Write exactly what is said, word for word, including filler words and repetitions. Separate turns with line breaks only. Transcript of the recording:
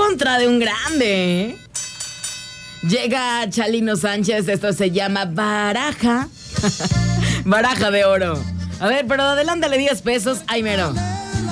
contra de un grande, ¿eh? Llega Chalino Sánchez, esto se llama Baraja. Baraja de oro. A ver, pero adelántale diez pesos, ay mero.